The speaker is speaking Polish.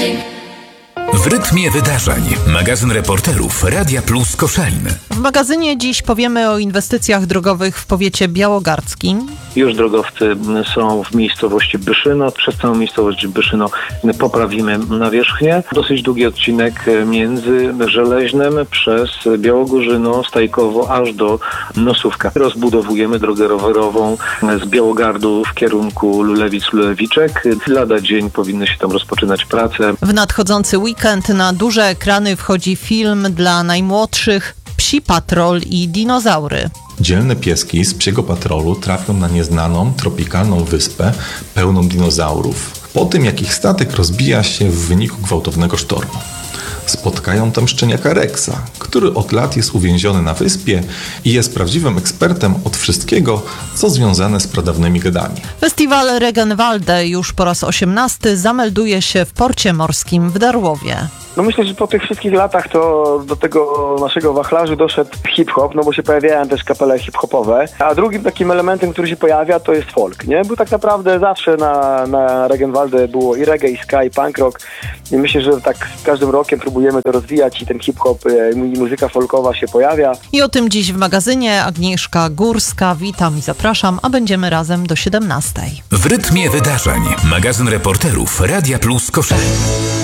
W rytmie wydarzeń. Magazyn reporterów Radia Plus Koszalin. W magazynie dziś powiemy o inwestycjach drogowych w powiecie białogardzkim. Już drogowcy są w miejscowości Byszyno. Przez całą miejscowość Byszyno poprawimy nawierzchnię. Dosyć długi odcinek między Żeleźnem przez Białogórzyno, Stajkowo aż do Nosówka. Rozbudowujemy drogę rowerową z Białogardu w kierunku Lulewic-Lulewiczek. Lada dzień powinny się tam rozpoczynać prace. W nadchodzący weekend na duże ekrany wchodzi film dla najmłodszych Psi Patrol i dinozaury. Dzielne pieski z Psiego Patrolu trafią na nieznaną, tropikalną wyspę pełną dinozaurów. Po tym, jak ich statek rozbija się w wyniku gwałtownego sztormu. Spotkają tam szczeniaka Rexa, który od lat jest uwięziony na wyspie i jest prawdziwym ekspertem od wszystkiego, co związane z pradawnymi gadami. Festiwal Regenwalde już po raz 18 zamelduje się w porcie morskim w Darłowie. Myślę, że po tych wszystkich latach to do tego naszego wachlarzu doszedł hip-hop, bo się pojawiają też kapele hip-hopowe. A drugim takim elementem, który się pojawia, to jest folk, nie? Bo tak naprawdę zawsze na Regenwalde było i reggae, i ska, i punk rock. I myślę, że tak z każdym rokiem próbujemy to rozwijać i ten hip-hop i muzyka folkowa się pojawia. I o tym dziś w magazynie. Agnieszka Górska, witam i zapraszam, a będziemy razem do 17. W rytmie wydarzeń. Magazyn reporterów Radia Plus Koszalin.